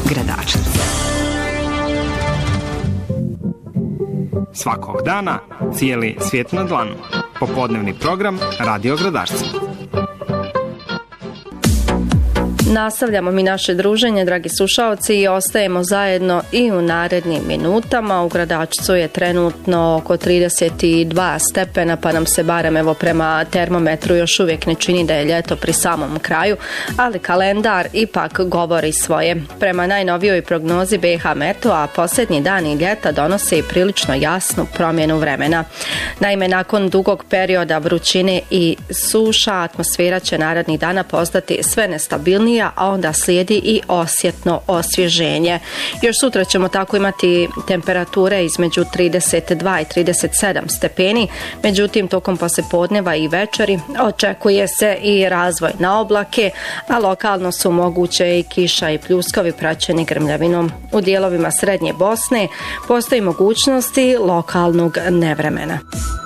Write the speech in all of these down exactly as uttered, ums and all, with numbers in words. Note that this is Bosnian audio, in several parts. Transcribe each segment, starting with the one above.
Gradačnica. Svakog dana cijeli svijet na dlanu. Popodnevni program Radio Gradačca. Nastavljamo mi naše druženje, dragi slušaoci, i ostajemo zajedno i u narednim minutama. U Gradačcu je trenutno oko trideset dva stepena, pa nam se barem evo prema termometru još uvijek ne čini da je ljeto pri samom kraju, ali kalendar ipak govori svoje. Prema najnovijoj prognozi B H Meteoa, posljednji dani ljeta donose i prilično jasnu promjenu vremena. Naime, nakon dugog perioda vrućine i suša, atmosfera će narednih dana postati sve nestabilnija, a onda slijedi i osjetno osvježenje. Još sutra ćemo tako imati temperature između trideset dva i trideset sedam stepeni, međutim tokom poslijepodneva i večeri očekuje se i razvoj na oblake, a lokalno su moguće i kiša i pljuskovi praćeni grmljavinom. U dijelovima srednje Bosne postoji mogućnosti lokalnog nevremena.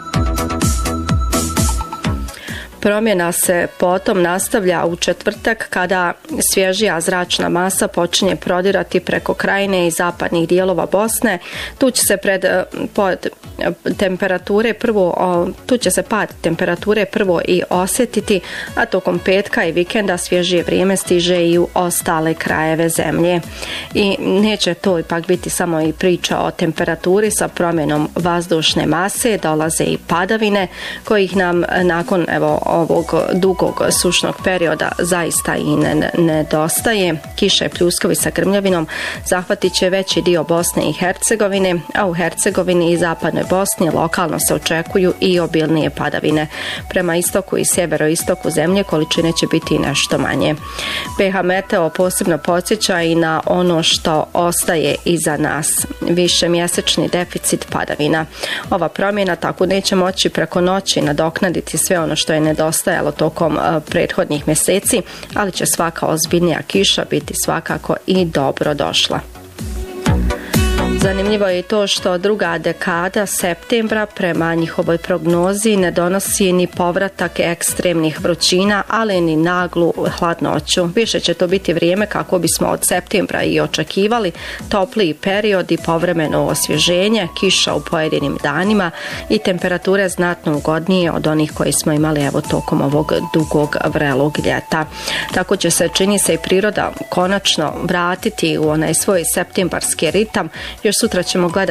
Promjena se potom nastavlja u četvrtak kada svježija zračna masa počinje prodirati preko krajine i zapadnih dijelova Bosne. Tu će se pred pod temperature prvo tu će se pad temperature prvo i osjetiti, a tokom petka i vikenda svježije vrijeme stiže i u ostale krajeve zemlje. I neće to ipak biti samo i priča o temperaturi. Sa promjenom vazdušne mase dolaze i padavine kojih nam nakon evo ovog dugog sušnog perioda zaista i ne, nedostaje. Kiša i pljuskovi sa grmljavinom zahvatit će veći dio Bosne i Hercegovine, a u Hercegovini i zapadnoj Bosni lokalno se očekuju i obilnije padavine. Prema istoku i sjeveroistoku zemlje količine će biti nešto manje. B H Meteo posebno podsjeća i na ono što ostaje iza nas, višemjesečni deficit padavina. Ova promjena tako neće moći preko noći nadoknaditi sve ono što je nedostajalo tokom prethodnih mjeseci, ali će svaka ozbiljnija kiša biti svakako i dobro došla. Zanimljivo je i to što druga dekada septembra prema njihovoj prognozi ne donosi ni povratak ekstremnih vrućina, ali ni naglu hladnoću. Više će to biti vrijeme kako bismo od septembra i očekivali, topliji period i povremeno osvježenje, kiša u pojedinim danima i temperature znatno ugodnije od onih koji smo imali evo tokom ovog dugog vrelog ljeta. Tako će se, čini se, i priroda konačno vratiti u onaj svoj septembarski ritam. Još sutra ćemo gledati